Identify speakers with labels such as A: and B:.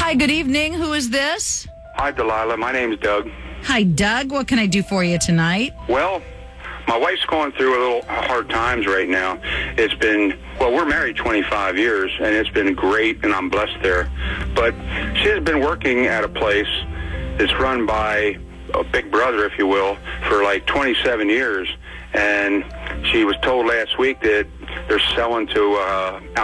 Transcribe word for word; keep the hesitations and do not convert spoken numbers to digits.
A: Hi, good evening. Who is this?
B: Hi, Delilah. My name's Doug.
A: Hi, Doug. What can I do for you tonight?
B: Well, my wife's going through a little hard times right now. It's been, well, we're married twenty-five years, and it's been great, and I'm blessed there. But she has been working at a place that's run by a big brother, if you will, for like twenty-seven years. And she was told last week that they're selling to uh,